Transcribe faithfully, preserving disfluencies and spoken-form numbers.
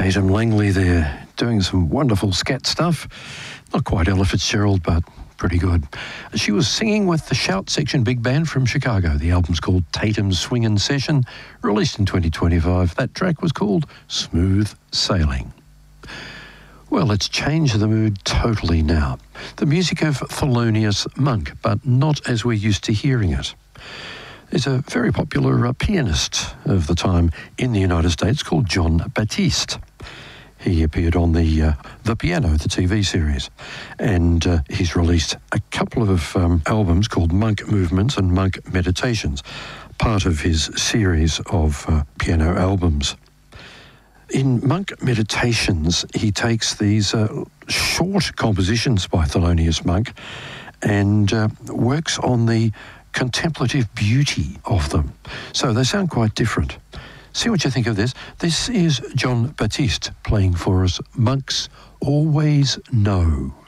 Tatum Langley there, doing some wonderful scat stuff. Not quite Ella Fitzgerald, but pretty good. She was singing with the Shout Section Big Band from Chicago. The album's called Tatum's Swingin' Session, released in twenty twenty-five. That track was called Smooth Sailing. Well, let's change the mood totally now. The music of Thelonious Monk, but not as we're used to hearing it. There's a very popular uh, pianist of the time in the United States called Jon Batiste. He appeared on the uh, The Piano, the T V series, and uh, he's released a couple of um, albums called Monk Movements and Monk Meditations, part of his series of uh, piano albums. In Monk Meditations, he takes these uh, short compositions by Thelonious Monk and uh, works on the contemplative beauty of them. So they sound quite different. See what you think of this. This is Jon Batiste playing for us, Monks Always Know.